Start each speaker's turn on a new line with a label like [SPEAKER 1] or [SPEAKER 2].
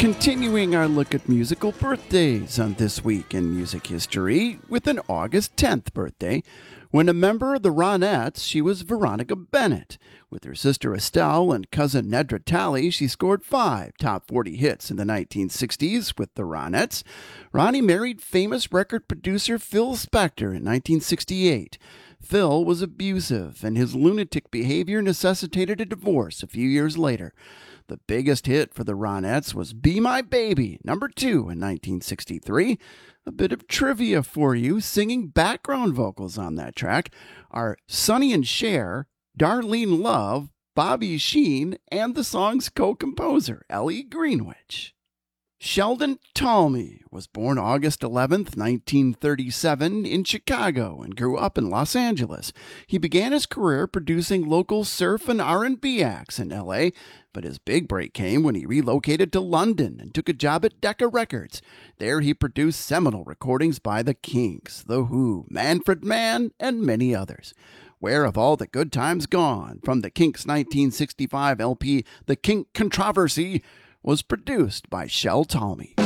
[SPEAKER 1] Continuing our look at musical birthdays on This Week in Music History with an August 10th birthday. When a member of the Ronettes, she was Veronica Bennett. With her sister Estelle and cousin Nedra Talley, she scored 5 top 40 hits in the 1960s with the Ronettes. Ronnie married famous record producer Phil Spector in 1968. Phil was abusive, and his lunatic behavior necessitated a divorce a few years later. The biggest hit for the Ronettes was Be My Baby, number 2 in 1963. A bit of trivia for you. Singing background vocals on that track are Sonny and Cher, Darlene Love, Bobby Sheen, and the song's co-composer, Ellie Greenwich. Sheldon Talmy was born August 11th, 1937, in Chicago and grew up in Los Angeles. He began his career producing local surf and R&B acts in L.A., but his big break came when he relocated to London and took a job at Decca Records. There he produced seminal recordings by The Kinks, The Who, Manfred Mann, and many others. Where Have All the Good Times Gone, from the Kinks' 1965 LP, The Kink Controversy, was produced by Shel Talmy.